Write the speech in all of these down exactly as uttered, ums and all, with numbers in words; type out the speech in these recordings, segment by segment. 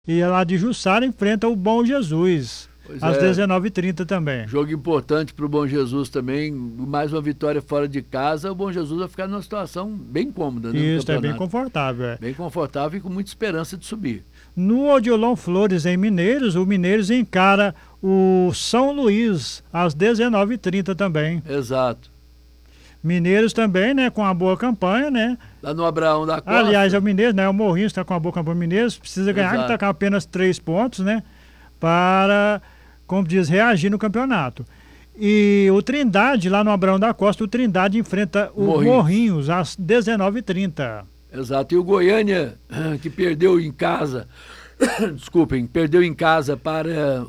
E lá de Jussara enfrenta o Bom Jesus, pois às é. dezenove e trinta também. Jogo importante para o Bom Jesus também, mais uma vitória fora de casa, o Bom Jesus vai ficar numa situação bem cômoda, né? Isso, é bem confortável. É. Bem confortável e com muita esperança de subir. No Odilon Flores, em Mineiros, o Mineiros encara o São Luís, às dezenove e trinta também. Exato. Mineiros também, né, com a boa campanha, né? Lá no Abraão da Costa. Aliás, é o Mineiros, né? O Morrinho está com a boa campanha. O Mineiros precisa ganhar, que está com apenas três pontos, né? Para, como diz, reagir no campeonato. E o Trindade, lá no Abraão da Costa, o Trindade enfrenta o Morrinhos, Morrinhos às dezenove e trinta. Exato. E o Goiânia, que perdeu em casa... Desculpem, perdeu em casa para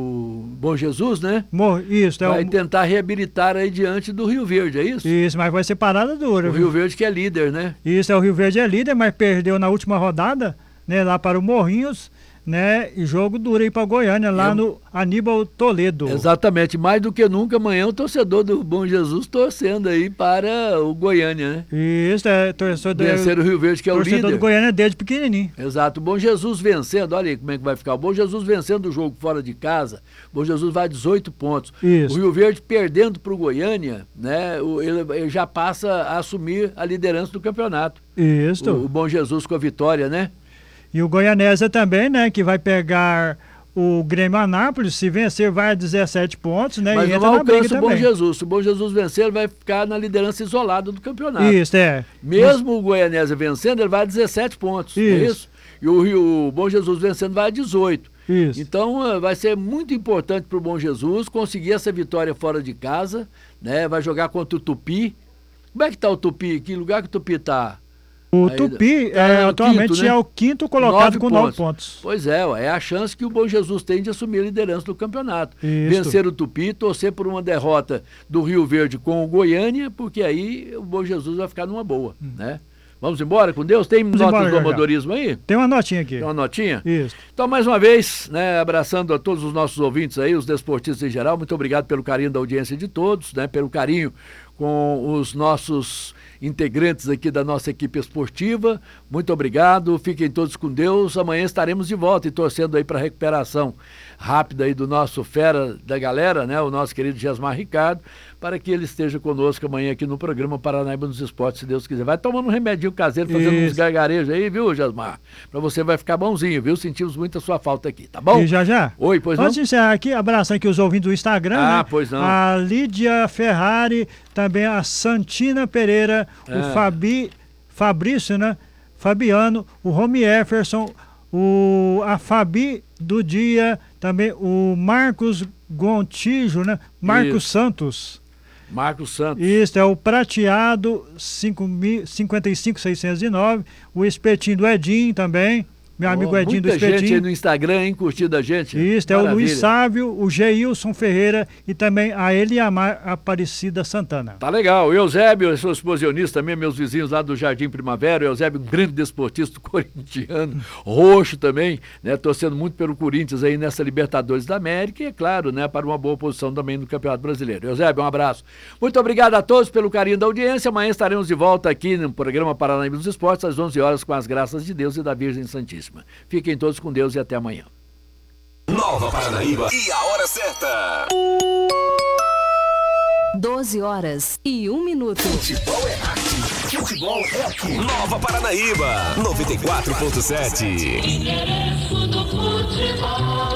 o Bom Jesus, né? Isso, é vai o... tentar reabilitar aí diante do Rio Verde, é isso? Isso, mas vai ser parada dura. O viu? Rio Verde que é líder, né? Isso, é o Rio Verde é líder, mas perdeu na última rodada, né? Lá para o Morrinhos, né? E jogo duro aí para Goiânia, lá Eu... no Aníbal Toledo. Exatamente, mais do que nunca amanhã o torcedor do Bom Jesus torcendo aí para o Goiânia, né? Isso, é torcedor do vencer o Rio Verde, que é o líder. Torcedor do Goiânia é desde pequenininho. Exato, o Bom Jesus vencendo, olha aí como é que vai ficar. O Bom Jesus vencendo o jogo fora de casa, o Bom Jesus vai a dezoito pontos. Isso. O Rio Verde perdendo para o Goiânia, né? Ele, ele já passa a assumir a liderança do campeonato. Isso. O, o Bom Jesus com a vitória, né? E o Goianésia também, né, que vai pegar o Grêmio Anápolis, se vencer vai a dezessete pontos, né? Mas e não alcança o Bom Jesus. Se o Bom Jesus vencer, ele vai ficar na liderança isolada do campeonato. Isso, é. Mesmo Mas... o Goianésia vencendo, ele vai a dezessete pontos. Isso. É isso? E o, Rio, o Bom Jesus vencendo vai a dezoito. Isso. Então vai ser muito importante para o Bom Jesus conseguir essa vitória fora de casa, né? Vai jogar contra o Tupi. Como é que tá o Tupi? Que lugar que o Tupi tá? O Aí, Tupi é, é, atualmente quinto, né? é o quinto colocado nove com pontos. nove pontos. Pois é, é a chance que o Bom Jesus tem de assumir a liderança do campeonato. Isso. Vencer o Tupi, torcer por uma derrota do Rio Verde com o Goiânia, porque aí o Bom Jesus vai ficar numa boa, hum. né? Vamos embora com Deus? Tem Vamos notas embora, do amadorismo aí? Tem uma notinha aqui. Tem uma notinha? Isso. Então, mais uma vez, né, abraçando a todos os nossos ouvintes aí, os desportistas em geral, muito obrigado pelo carinho da audiência de todos, né, pelo carinho com os nossos integrantes aqui da nossa equipe esportiva. Muito obrigado, fiquem todos com Deus. Amanhã estaremos de volta e torcendo aí para a recuperação rápida aí do nosso fera da galera, né, o nosso querido Gesmar Ricardo, para que ele esteja conosco amanhã aqui no programa Paranaíba nos Esportes, se Deus quiser. Vai tomando um remedinho caseiro, fazendo Isso. uns gargarejos aí, viu, Gesmar? Para você vai ficar bonzinho, viu? Sentimos muito a sua falta aqui, tá bom? E já já? Oi, pois não? Antes de encerrar aqui, abraço aqui os ouvintes do Instagram, Ah, né? pois não. A Lídia Ferrari, também a Santina Pereira, é. o Fabi, Fabrício, né? Fabiano, o Romy Jefferson, o, a Fabi do Dia, também o Marcos Gontijo, né? Marcos Isso. Santos. Marcos Santos. Isso, é o Prateado cinquenta e cinco seiscentos e nove, o Espetinho do Edinho também. Meu oh, amigo Edinho do Espetinho. Muita gente aí no Instagram, hein, curtindo a gente. Isso, Maravilha. É o Luiz Sávio, o Geilson Ferreira e também a Eliamar Aparecida Santana. Tá legal. O Eusébio, eu sou exposicionista também, meus vizinhos lá do Jardim Primavera. O Eusébio, um grande desportista corintiano, roxo também, né, torcendo muito pelo Corinthians aí nessa Libertadores da América e, é claro, né, para uma boa posição também no Campeonato Brasileiro. Eusébio, um abraço. Muito obrigado a todos pelo carinho da audiência. Amanhã estaremos de volta aqui no programa Paranaíba dos Esportes, às onze horas, com as graças de Deus e da Virgem Santíssima. Fiquem todos com Deus e até amanhã. Nova Paranaíba e a hora certa. doze horas e um minuto. Futebol é arte. Futebol é aqui. Nova Paranaíba, noventa e quatro ponto sete. Endereço do futebol.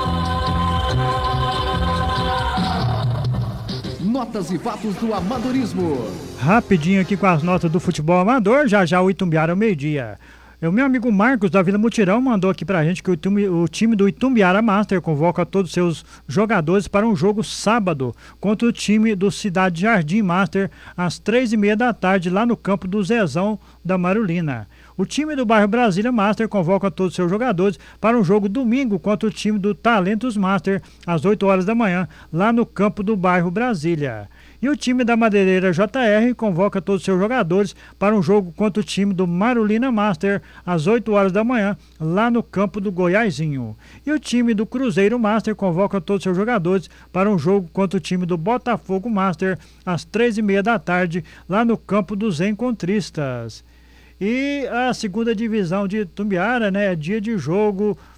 Notas e fatos do amadorismo. Rapidinho aqui com as notas do futebol amador, já já o Itumbiara ao meio-dia. O meu amigo Marcos da Vila Mutirão mandou aqui pra gente que o time, o time do Itumbiara Master convoca todos os seus jogadores para um jogo sábado contra o time do Cidade Jardim Master às três e meia da tarde lá no campo do Zezão da Marulina. O time do bairro Brasília Master convoca todos os seus jogadores para um jogo domingo contra o time do Talentos Master às oito horas da manhã lá no campo do bairro Brasília. E o time da Madeireira J R convoca todos os seus jogadores para um jogo contra o time do Marulina Master às oito horas da manhã, lá no campo do Goiazinho. E o time do Cruzeiro Master convoca todos os seus jogadores para um jogo contra o time do Botafogo Master às três e meia da tarde, lá no campo dos Encontristas. E a segunda divisão de Itumbiara, né, é dia de jogo